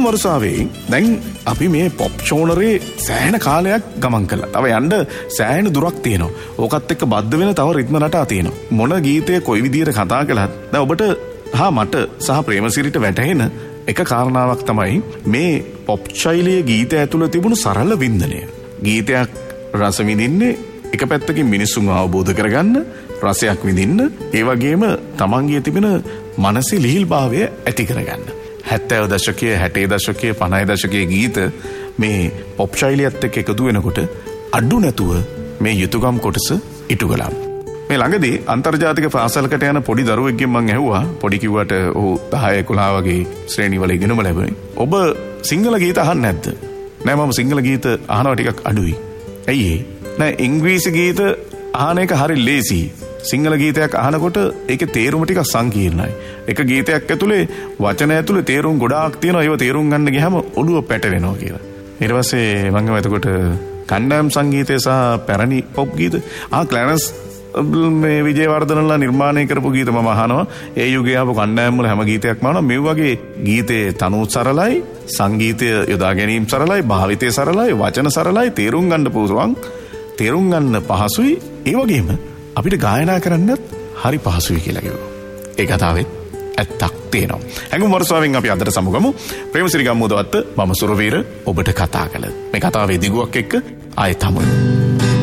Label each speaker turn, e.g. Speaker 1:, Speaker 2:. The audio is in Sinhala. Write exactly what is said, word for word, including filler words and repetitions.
Speaker 1: හැඟුම් වර්ෂාවේ දැන් අපි මේ පොප් ෂෝනරේ සෑහෙන කාලයක් ගමන් කළා. තව යන්න සෑහෙන දුරක් තියෙනවා. ඕකත් එක්ක බද්ධ වෙන තව රිද්ම රටා තියෙනවා. මොන ගීතය කොයි විදියට කතා කළත් දැන් ඔබට හා මට සහ ප්‍රේමසිරිට වැටහෙන එක කාරණාවක් තමයි මේ පොප් ශෛලියේ ගීත ඇතුළේ තිබුණු සරල වින්දනය. ගීතයක් රස විඳින්නේ එක පැත්තකින් මිනිසුන් අවබෝධ කරගන්න, රසයක් විඳින්න, ඒ වගේම තමන්ගේ තිබෙන මනසේ ලිහිල්භාවය ඇති කරගන්න. හැත්තෑ දශකයේ, හැටේ දශකයේ, පනහේ දශකයේ ගීත මේ පොප් ශෛලියත් එක්ක එකතු වෙනකොට අඩු නැතුව මේ යුතුයකම් කොටස ඉටු කළා. මේ ළඟදී අන්තර්ජාතික පාසලකට යන පොඩි දරුවෙක්ගෙන් මම ඇහුවා, පොඩි කිව්වට ඔහු දහය එකොළහ වගේ ශ්‍රේණිවල ඉගෙනුම ලැබුණේ. ඔබ සිංහල ගීත අහන්නේ නැද්ද? නෑ මම සිංහල ගීත අහනවා ටිකක් අඩුයි. ඇයි ඒ? නෑ ඉංග්‍රීසි ගීත අහන එක හරි ලේසි. සිංහල ගීතයක් අහනකොට ඒකේ තේරුම ටිකක් සංකීර්ණයි. එක ගීතයක් ඇතුලේ වචන ඇතුලේ තේරුම් ගොඩාක් තියෙනවා. ඒව තේරුම් ගන්න ගියාම ඔළුව පැටවෙනවා කියලා. ඊට පස්සේ මම ගම එතකොට කණ්ඩායම් සංගීතය සහ පැරණි පොප් ගීත ආ ක්ලැරන්ස් මේ විජේවර්ධනලා නිර්මාණය කරපු ගීත මම අහනවා. ඒ යුගයේ ආපු කණ්ඩායම් වල හැම ගීතයක්ම අහනවා. මේ වගේ ගීතේ තනුව සරලයි, සංගීතය යොදා ගැනීම සරලයි, භාවිතය සරලයි, වචන සරලයි, තේරුම් ගන්න පුළුවන්, තේරුම් ගන්න පහසුයි. ඒ වගේම අපිට ගායනා කරන්නත් හරි පහසුයි කියලා කිව්වා. ඒ කතාවෙත් ඇත්තක් තියෙනවා. හැඟුම් වර්ෂාවෙන් අපි අදට සමුගමු. ප්‍රේමසිරි ගම්මුදවත්ත මම සුරවීර ඔබට කතා කළ මේ කතාවේ දිගුවක් එක්ක ආයෙත් හමු වෙමු.